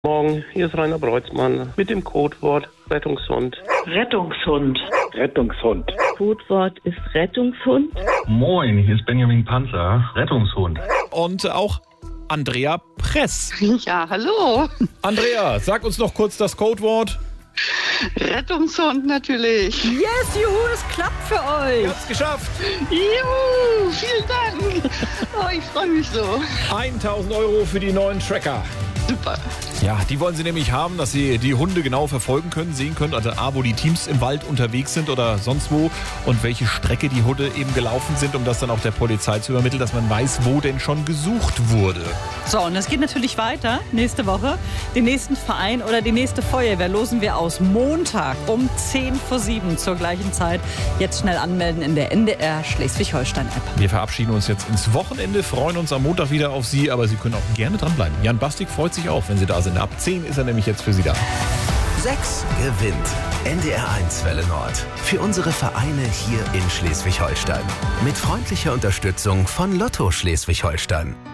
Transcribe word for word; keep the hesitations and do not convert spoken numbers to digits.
Morgen, hier ist Rainer Breutzmann mit dem Codewort Rettungshund. Rettungshund. Rettungshund. Codewort ist Rettungshund. Moin, hier ist Benjamin Panzer, Rettungshund. Und auch Andrea Press. Ja, hallo. Andrea, sag uns noch kurz das Codewort. Rettungshund natürlich. Yes, juhu, es klappt für euch. Ihr habt's geschafft. Juhu, vielen Dank. Oh, ich freue mich so. tausend Euro für die neuen Tracker. Super. Ja, die wollen sie nämlich haben, dass sie die Hunde genau verfolgen können, sehen können, also A, wo die Teams im Wald unterwegs sind oder sonst wo und welche Strecke die Hunde eben gelaufen sind, um das dann auch der Polizei zu übermitteln, dass man weiß, wo denn schon gesucht wurde. So, und es geht natürlich weiter nächste Woche. Den nächsten Verein oder die nächste Feuerwehr losen wir aus. Montag um zehn vor sieben zur gleichen Zeit. Jetzt schnell anmelden in der N D R Schleswig-Holstein-App. Wir verabschieden uns jetzt ins Wochenende, freuen uns am Montag wieder auf Sie, aber Sie können auch gerne dranbleiben. Jan Bastik freut sich auch, wenn Sie da sind. Ab zehn ist er nämlich jetzt für Sie da. sechs gewinnt. N D R eins Welle Nord. Für unsere Vereine hier in Schleswig-Holstein. Mit freundlicher Unterstützung von Lotto Schleswig-Holstein.